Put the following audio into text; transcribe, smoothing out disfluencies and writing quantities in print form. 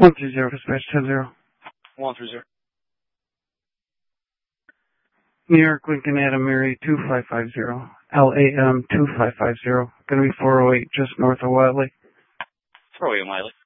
130, dispatch 10-0. 130. New York, Lincoln, Adam, Mary, 2550. LAM 2550. Going to be 408 just north of Wiley. 408 Wiley.